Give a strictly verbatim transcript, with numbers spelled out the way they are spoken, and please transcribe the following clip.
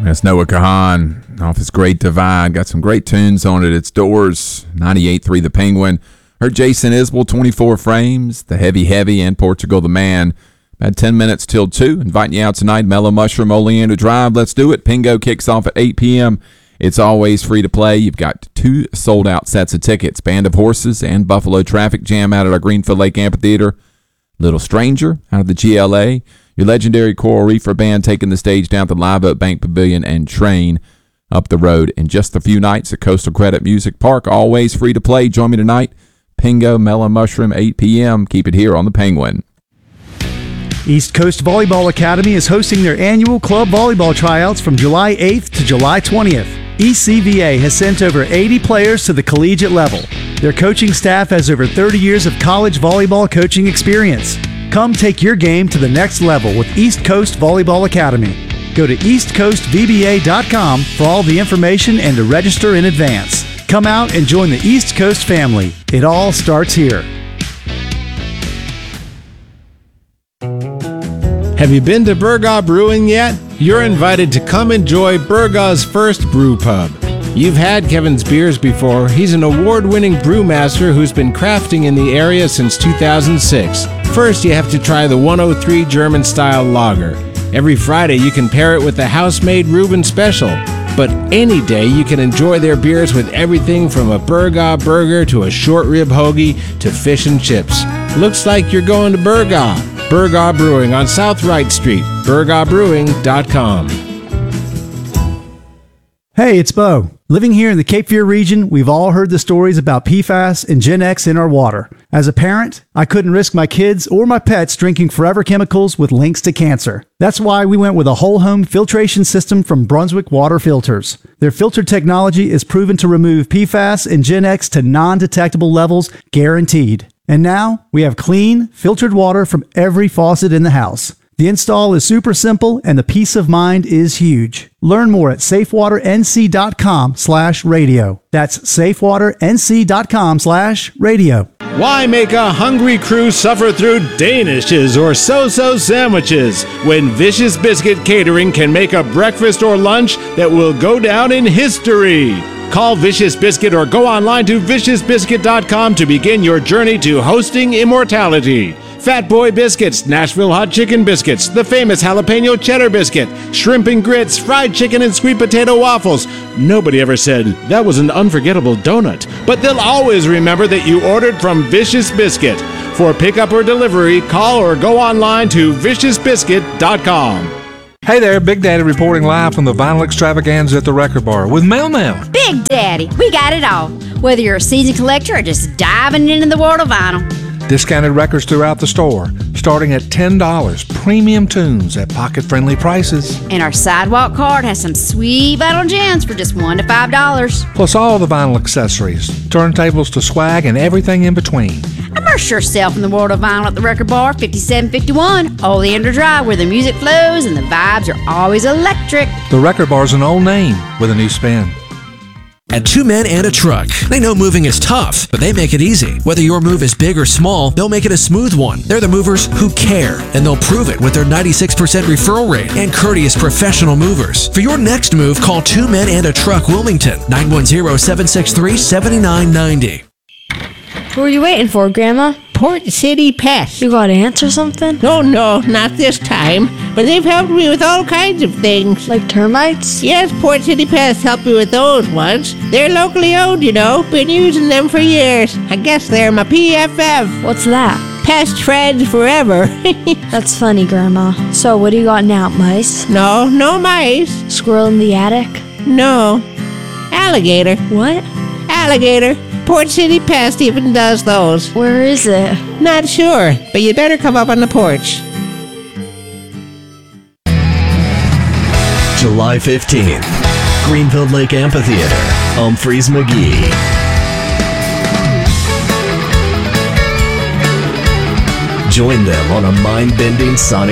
That's Noah Kahan off his Great Divide. Got some great tunes on it. It's Doors, ninety-eight point three The Penguin. Heard Jason Isbell, twenty-four Frames, The Heavy Heavy, and Portugal the Man. About ten minutes till two. Inviting you out tonight, Mellow Mushroom, Oleander Drive. Let's do it. Pingo kicks off at eight p.m. It's always free to play. You've got two sold-out sets of tickets, Band of Horses and Buffalo Traffic Jam out at our Greenfield Lake Amphitheater. Little Stranger out of the G L A. Your legendary Coral Reefer Band taking the stage down to Live Oak Bank Pavilion, and Train up the road in just a few nights at Coastal Credit Music Park. Always free to play. Join me tonight. Pingo, Mellow Mushroom, eight p.m. Keep it here on the Penguin. East Coast Volleyball Academy is hosting their annual club volleyball tryouts from July eighth to July twentieth. E C V A has sent over eighty players to the collegiate level. Their coaching staff has over thirty years of college volleyball coaching experience. Come take your game to the next level with East Coast Volleyball Academy. Go to east coast v b a dot com for all the information and to register in advance. Come out and join the East Coast family. It all starts here. Have you been to Burgaw Brewing yet? You're invited to come enjoy Burgaw's first brew pub. You've had Kevin's beers before. He's an award-winning brewmaster who's been crafting in the area since two thousand six. First, you have to try the one oh three German-style lager. Every Friday, you can pair it with the house-made Reuben Special. But any day, you can enjoy their beers with everything from a Burgaw burger to a short rib hoagie to fish and chips. Looks like you're going to Burgaw. Burgaw Brewing on South Wright Street, burgaw brewing dot com. Hey, it's Bo. Living here in the Cape Fear region, we've all heard the stories about P FAS and Gen X in our water. As a parent, I couldn't risk my kids or my pets drinking forever chemicals with links to cancer. That's why we went with a whole home filtration system from Brunswick Water Filters. Their filter technology is proven to remove P FAS and Gen X to non-detectable levels, guaranteed. And now, we have clean, filtered water from every faucet in the house. The install is super simple and the peace of mind is huge. Learn more at safewater.nc.com slash radio. That's safewater.nc.com slash radio. Why make a hungry crew suffer through Danishes or so-so sandwiches when Vicious Biscuit Catering can make a breakfast or lunch that will go down in history? Call Vicious Biscuit or go online to vicious biscuit dot com to begin your journey to hosting immortality. Fat Boy Biscuits, Nashville Hot Chicken Biscuits, the famous Jalapeno Cheddar Biscuit, Shrimp and Grits, Fried Chicken and Sweet Potato Waffles. Nobody ever said that was an unforgettable donut, but they'll always remember that you ordered from Vicious Biscuit. For pickup or delivery, call or go online to vicious biscuit dot com. Hey there, Big Daddy reporting live from the Vinyl Extravaganza at the Record Bar with Mel Mel. Big Daddy, we got it all. Whether you're a seasoned collector or just diving into the world of vinyl. Discounted records throughout the store, starting at ten dollars. Premium tunes at pocket-friendly prices. And our sidewalk card has some sweet vinyl gems for just one to five dollars. Plus all the vinyl accessories, turntables to swag, and everything in between. Immerse yourself in the world of vinyl at the Record Bar, fifty-seven fifty-one Oleander Drive, where the music flows and the vibes are always electric. The Record Bar's an old name with a new spin. At Two Men and a Truck, they know moving is tough, but they make it easy. Whether your move is big or small, they'll make it a smooth one. They're the movers who care, and they'll prove it with their ninety-six percent referral rate and courteous professional movers. For your next move, call Two Men and a Truck Wilmington, nine one zero, seven six three, seven nine nine zero. Who are you waiting for, Grandma? Port City Pest. You gotta answer something? No, no, not this time. But they've helped me with all kinds of things. Like termites? Yes, Port City Pest helped me with those ones. They're locally owned, you know. Been using them for years. I guess they're my P F F. What's that? Pest friends forever. That's funny, Grandma. So what do you got now, mice? No, no mice. Squirrel in the attic? No. Alligator. What? Alligator. Port City Pest even does those. Where is it? Not sure, but you better come up on the porch. July fifteenth, Greenfield Lake Amphitheater, Humphreys McGee. Join them on a mind-bending sonic